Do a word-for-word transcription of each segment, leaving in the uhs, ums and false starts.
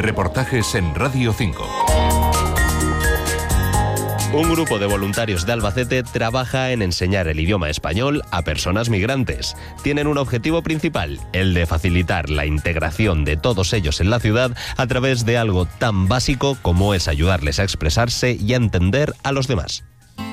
Reportajes en Radio cinco. Un grupo de voluntarios de Albacete trabaja en enseñar el idioma español a personas migrantes. Tienen un objetivo principal, el de facilitar la integración de todos ellos en la ciudad a través de algo tan básico como es ayudarles a expresarse y a entender a los demás.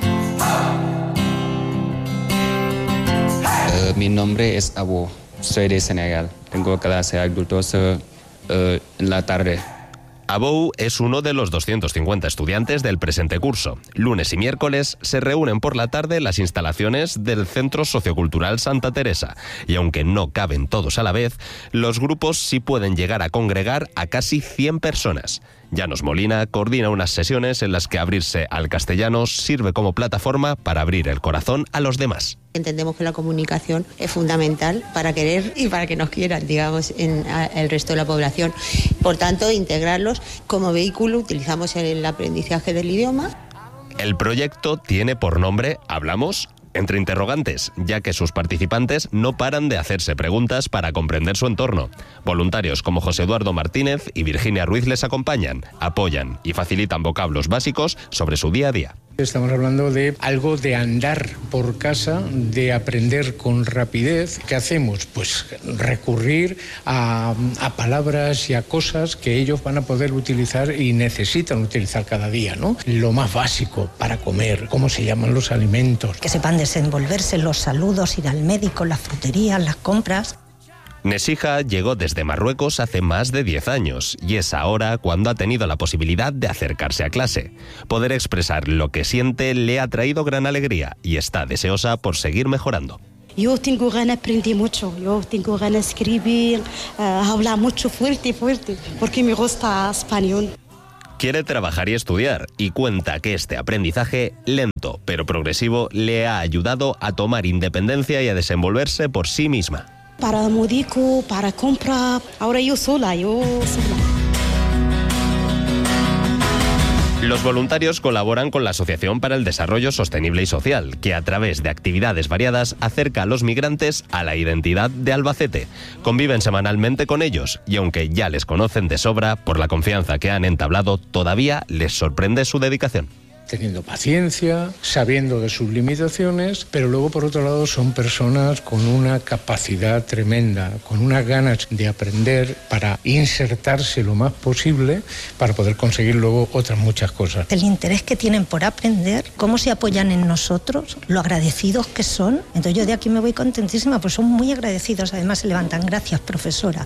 Uh, mi nombre es Abu, soy de Senegal. Tengo clase adultos uh, uh, en la tarde. Abou es uno de los doscientos cincuenta estudiantes del presente curso. Lunes y miércoles se reúnen por la tarde en las instalaciones del Centro Sociocultural Santa Teresa. Y aunque no caben todos a la vez, los grupos sí pueden llegar a congregar a casi cien personas. Llanos Molina coordina unas sesiones en las que abrirse al castellano sirve como plataforma para abrir el corazón a los demás. Entendemos que la comunicación es fundamental para querer y para que nos quieran, digamos, en a, el resto de la población. Por tanto, integrarlos como vehículo, utilizamos el aprendizaje del idioma. El proyecto tiene por nombre Hablamos entre interrogantes, ya que sus participantes no paran de hacerse preguntas para comprender su entorno. Voluntarios como José Eduardo Martínez y Virginia Ruiz les acompañan, apoyan y facilitan vocablos básicos sobre su día a día. Estamos hablando de algo de andar por casa, de aprender con rapidez. ¿Qué hacemos? Pues recurrir a, a palabras y a cosas que ellos van a poder utilizar y necesitan utilizar cada día, ¿no? Lo más básico para comer, cómo se llaman los alimentos. Que sepan desenvolverse, los saludos, ir al médico, las fruterías, las compras. Nesija llegó desde Marruecos hace más de diez años y es ahora cuando ha tenido la posibilidad de acercarse a clase. Poder expresar lo que siente le ha traído gran alegría y está deseosa por seguir mejorando. Yo tengo ganas de aprender mucho, yo tengo ganas de escribir, uh, hablar mucho fuerte, fuerte, porque me gusta español. Quiere trabajar y estudiar y cuenta que este aprendizaje, lento pero progresivo, le ha ayudado a tomar independencia y a desenvolverse por sí misma. Para médico, para comprar, ahora yo sola, yo sola. Los voluntarios colaboran con la Asociación para el Desarrollo Sostenible y Social, que a través de actividades variadas acerca a los migrantes a la identidad de Albacete. Conviven semanalmente con ellos y aunque ya les conocen de sobra, por la confianza que han entablado, todavía les sorprende su dedicación. Teniendo paciencia, sabiendo de sus limitaciones, pero luego por otro lado son personas con una capacidad tremenda, con unas ganas de aprender para insertarse lo más posible para poder conseguir luego otras muchas cosas. El interés que tienen por aprender, cómo se apoyan en nosotros, lo agradecidos que son. Entonces yo de aquí me voy contentísima, pues son muy agradecidos, además se levantan. Gracias, profesora.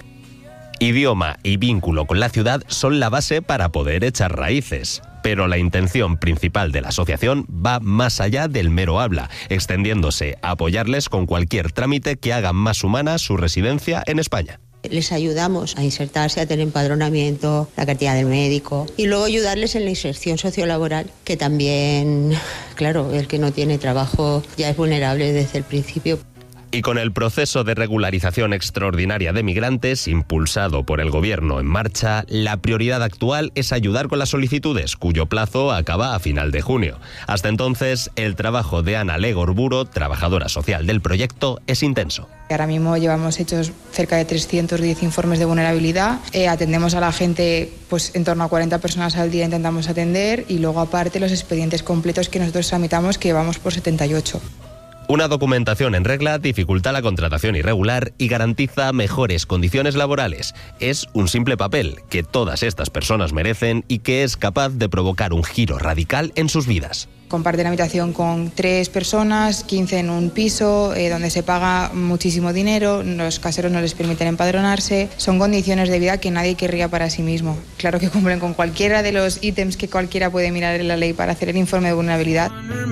Idioma y vínculo con la ciudad son la base para poder echar raíces. Pero la intención principal de la asociación va más allá del mero habla, extendiéndose a apoyarles con cualquier trámite que haga más humana su residencia en España. Les ayudamos a insertarse, a tener empadronamiento, la cartilla del médico y luego ayudarles en la inserción sociolaboral, que también, claro, el que no tiene trabajo ya es vulnerable desde el principio. Y con el proceso de regularización extraordinaria de migrantes impulsado por el Gobierno en marcha, la prioridad actual es ayudar con las solicitudes, cuyo plazo acaba a final de junio. Hasta entonces, el trabajo de Ana Legorburo, trabajadora social del proyecto, es intenso. Ahora mismo llevamos hechos cerca de trescientos diez informes de vulnerabilidad. Eh, atendemos a la gente, pues en torno a cuarenta personas al día intentamos atender y luego aparte los expedientes completos que nosotros tramitamos, que vamos por setenta y ocho. Una documentación en regla dificulta la contratación irregular y garantiza mejores condiciones laborales. Es un simple papel que todas estas personas merecen y que es capaz de provocar un giro radical en sus vidas. Comparten habitación con tres personas, quince en un piso, eh, donde se paga muchísimo dinero, los caseros no les permiten empadronarse. Son condiciones de vida que nadie querría para sí mismo. Claro que cumplen con cualquiera de los ítems que cualquiera puede mirar en la ley para hacer el informe de vulnerabilidad.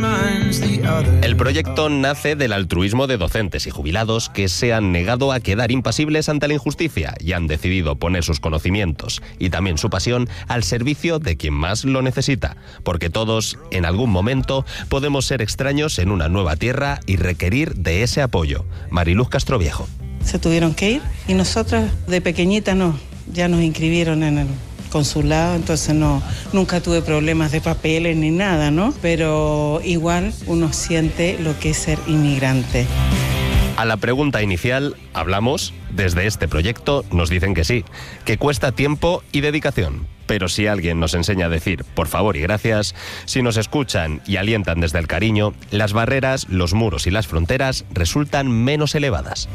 El proyecto nace del altruismo de docentes y jubilados que se han negado a quedar impasibles ante la injusticia y han decidido poner sus conocimientos y también su pasión al servicio de quien más lo necesita, porque todos, en algún momento, momento podemos ser extraños en una nueva tierra y requerir de ese apoyo. Mariluz Castroviejo. Se tuvieron que ir y nosotras de pequeñita no, ya nos inscribieron en el consulado, entonces no, nunca tuve problemas de papeles ni nada, ¿no? Pero igual uno siente lo que es ser inmigrante. A la pregunta inicial, ¿hablamos? Desde este proyecto nos dicen que sí, que cuesta tiempo y dedicación. Pero si alguien nos enseña a decir por favor y gracias, si nos escuchan y alientan desde el cariño, las barreras, los muros y las fronteras resultan menos elevadas.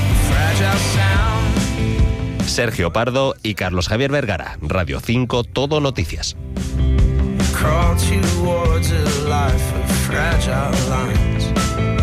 Sergio Pardo y Carlos Javier Vergara, Radio cinco, Todo Noticias. Crawl towards a life of fragile lines.